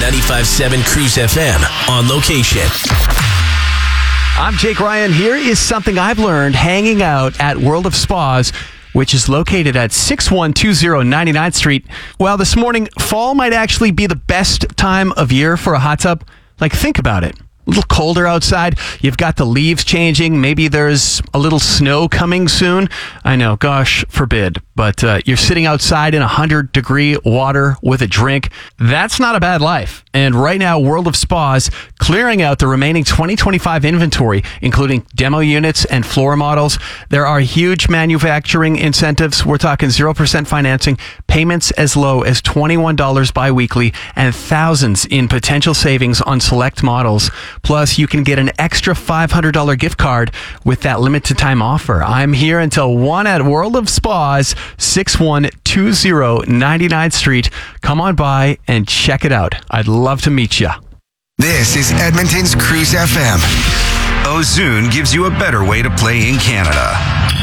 95.7 Cruise FM on location. I'm Jake Ryan. Here is something I've learned hanging out at World of Spas, which is located at 6120 99th Street. Well, this morning, fall might actually be the best time of year for a hot tub. Like, think about it. A little colder outside. You've got the leaves changing. Maybe there's a little snow coming soon. I know, gosh forbid. But you're sitting outside in 100-degree water with a drink. That's not a bad life. And right now, World of Spas clearing out the remaining 2025 inventory, including demo units and floor models. There are huge manufacturing incentives. We're talking 0% financing, payments as low as $21 biweekly, and thousands in potential savings on select models. Plus, you can get an extra $500 gift card with that limited time offer. I'm here until 1 at World of Spas, 6120 99th Street. Come on by and check it out. I'd love to meet you. This is Edmonton's Cruise FM. Ozune gives you a better way to play in Canada.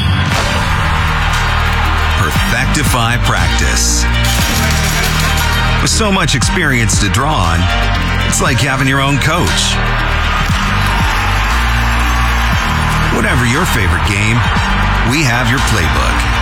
Perfectify practice. With so much experience to draw on, it's like having your own coach. Whatever your favorite game, we have your playbook.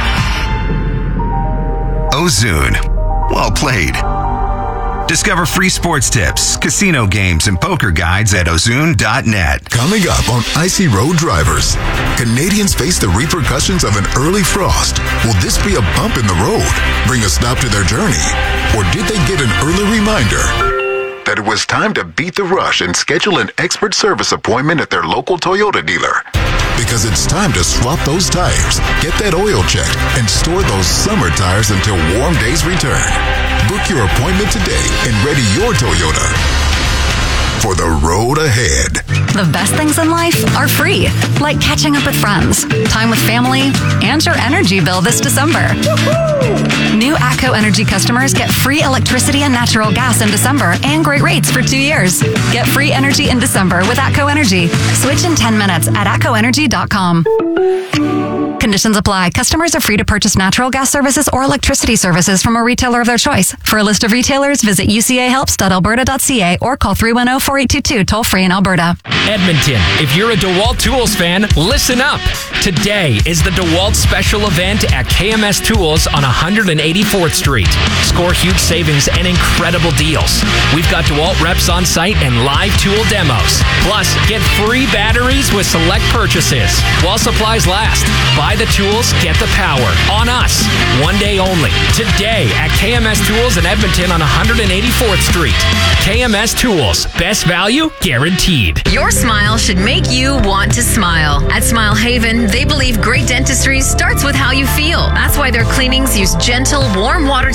Ozune. Well played. Discover free sports tips, casino games, and poker guides at ozune.net. Coming up on Icy Road Drivers, Canadians face the repercussions of an early frost. Will this be a bump in the road, bring a stop to their journey? Or did they get an early reminder that it was time to beat the rush and schedule an expert service appointment at their local Toyota dealer? Because it's time to swap those tires, get that oil checked, and store those summer tires until warm days return. Book your appointment today and ready your Toyota for the road ahead. The best things in life are free, like catching up with friends, time with family, and your energy bill this December. Woo-hoo! New ATCO Energy customers get free electricity and natural gas in December and great rates for 2 years. Get free energy in December with ATCO Energy. Switch in 10 minutes at atcoenergy.com. Conditions apply. Customers are free to purchase natural gas services or electricity services from a retailer of their choice. For a list of retailers, visit ucahelps.alberta.ca or call 310-4822 toll-free in Alberta. Edmonton, if you're a DeWalt Tools fan, listen up. Today is the DeWalt special event at KMS Tools on 184th Street. Score huge savings and incredible deals. We've got DeWalt reps on site and live tool demos. Plus, get free batteries with select purchases while supplies last. Buy the tools, get the power. On us. One day only. Today at KMS Tools in Edmonton on 184th Street. KMS Tools. Best value guaranteed. Your smile should make you want to smile. At Smile Haven, they believe great dentistry starts with how you feel. That's why their cleanings use gentle, warm water